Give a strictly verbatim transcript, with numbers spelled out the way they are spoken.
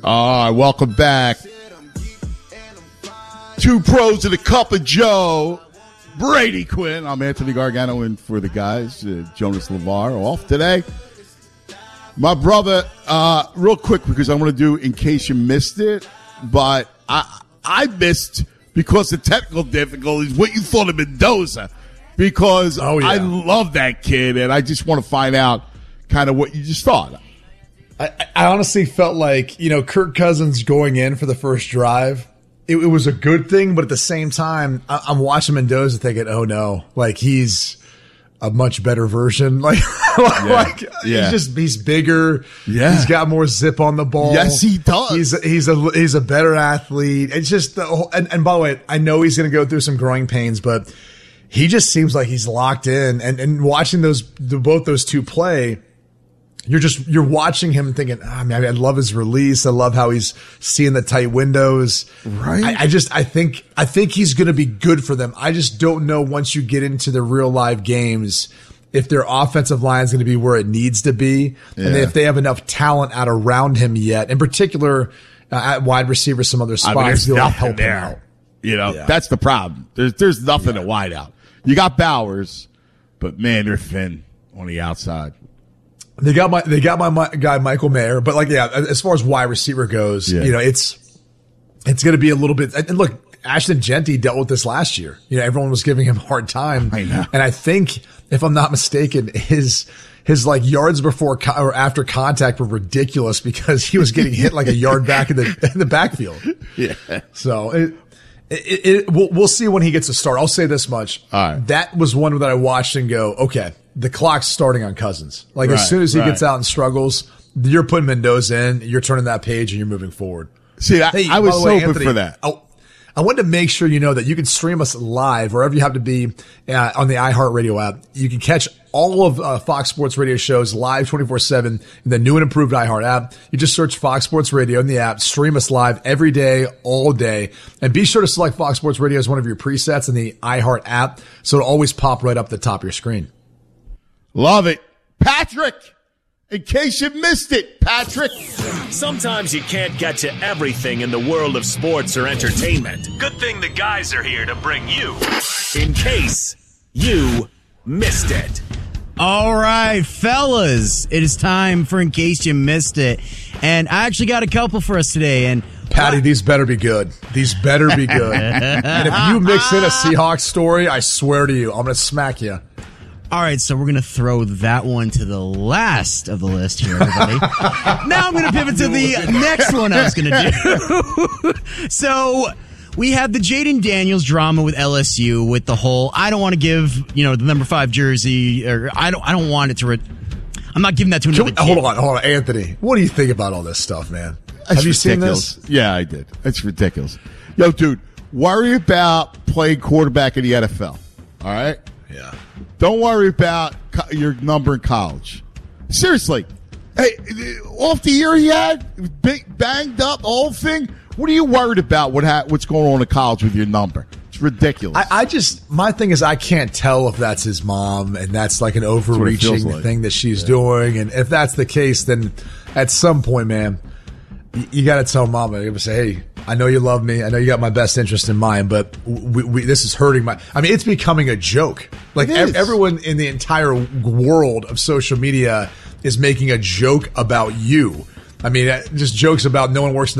All right, welcome back. Two pros and a cup of Joe. Brady Quinn. I'm Anthony Gargano in for the guys. Uh, Jonas LeVar off today. My brother, uh, real quick, because I want to do in case you missed it, but I I missed because of technical difficulties what you thought of Mendoza, because oh, yeah. I love that kid, and I just want to find out kind of what you just thought. I, I honestly felt like, you know, Kirk Cousins going in for the first drive, it, it was a good thing, but at the same time, I, I'm watching Mendoza thinking, oh no, like he's a much better version. Like, yeah. like yeah. he's just, he's bigger. Yeah. He's got more zip on the ball. Yes, he does. He's a, he's a, he's a better athlete. It's just the whole, and, and by the way, I know he's going to go through some growing pains, but he just seems like he's locked in, and, and watching those, the, both those two play, you're just, you're watching him thinking, oh, man, I love his release. I love how he's seeing the tight windows. Right. I, I just, I think, I think he's going to be good for them. I just don't know once you get into the real live games, if their offensive line is going to be where it needs to be. Yeah. And if they have enough talent out around him yet, in particular, uh, at wide receiver, some other spots, I mean, there's to nothing help there. him out. You know, yeah. that's the problem. There's, there's nothing yeah. at wide out. You got Bowers, but man, they're thin on the outside. They got my, they got my, my guy, Michael Mayer, but like, yeah, as far as wide receiver goes, yeah. you know, it's, it's going to be a little bit, and look, Ashton Genty dealt with this last year. You know, everyone was giving him a hard time. I know. And I think, if I'm not mistaken, his, his like yards before co- or after contact were ridiculous because he was getting hit like a yard back in the, in the backfield. Yeah. So it, it, it we'll, we'll see when he gets a start. I'll say this much. All right. That was one that I watched and go, okay, the clock's starting on Cousins. Like right, as soon as he right. gets out and struggles, you're putting Mendoza in, you're turning that page and you're moving forward. See, I, hey, I was way, hoping Anthony, for that. I, I wanted to make sure you know that you can stream us live wherever you have to be uh, on the iHeartRadio app. You can catch all of uh, Fox Sports Radio shows live twenty-four seven in the new and improved iHeart app. You just search Fox Sports Radio in the app, stream us live every day, all day. And be sure to select Fox Sports Radio as one of your presets in the iHeart app so it'll always pop right up the top of your screen. Love it. Patrick, in case you missed it, Patrick. Sometimes you can't get to everything in the world of sports or entertainment. Good thing the guys are here to bring you In Case You Missed It. All right, fellas, it is time for In Case You Missed It. And I actually got a couple for us today. And Patty, these better be good. These better be good. And if you mix in a Seahawks story, I swear to you, I'm going to smack you. All right, so we're going to throw that one to the last of the list here, everybody. Now I'm going to pivot to the next one I was going to do. So we had the Jaden Daniels drama with L S U with the whole, I don't want to give, you know, the number five jersey, or I don't I don't want it to, re- I'm not giving that to another we, kid. Hold on, hold on, Anthony. What do you think about all this stuff, man? That's Have you ridiculous. seen this? Yeah, I did. It's ridiculous. Yo, dude, worry about playing quarterback in the N F L. All right? Yeah. Don't worry about co- your number in college. Seriously. Hey, off the year he had, big, banged up, the whole thing. What are you worried about what ha- what's going on in college with your number? It's ridiculous. I, I just, my thing is I can't tell if that's his mom and that's like an overreaching like. thing that she's yeah. doing. And if that's the case, then at some point, man, you, you got to tell mama, you got to say, hey, I know you love me. I know you got my best interest in mind, but we, we, this is hurting my, I mean, it's becoming a joke. Like ev- everyone in the entire world of social media is making a joke about you. I mean, just jokes about no one works